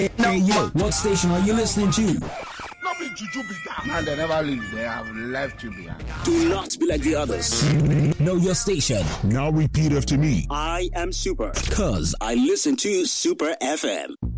Hey, yo, what station are you listening to? Not be juju be that. And they never leave. They have left you behind. Do not be like the others. Know your station. Now repeat after me. I am Super. 'Cause I listen to Super FM.